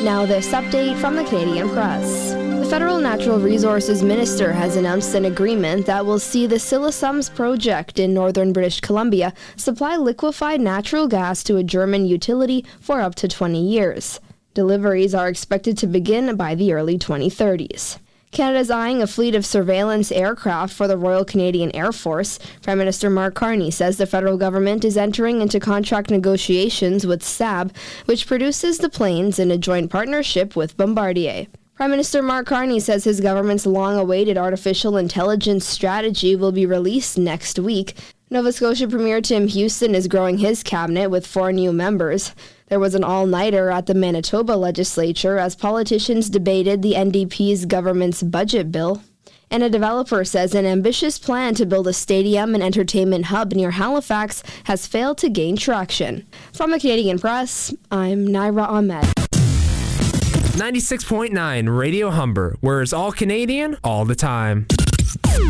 Now this update from the Canadian Press. The Federal Natural Resources Minister has announced an agreement that will see the Silesums project in northern British Columbia supply liquefied natural gas to a German utility for up to 20 years. Deliveries are expected to begin by the early 2030s. Canada's eyeing a fleet of surveillance aircraft for the Royal Canadian Air Force. Prime Minister Mark Carney says the federal government is entering into contract negotiations with Saab, which produces the planes in a joint partnership with Bombardier. Prime Minister Mark Carney says his government's long-awaited artificial intelligence strategy will be released next week. Nova Scotia Premier Tim Houston is growing his cabinet with 4 new members. There was an all-nighter at the Manitoba legislature as politicians debated the NDP's government's budget bill. And a developer says an ambitious plan to build a stadium and entertainment hub near Halifax has failed to gain traction. From the Canadian Press, I'm Naira Ahmed. 96.9 Radio Humber, where it's all Canadian all the time.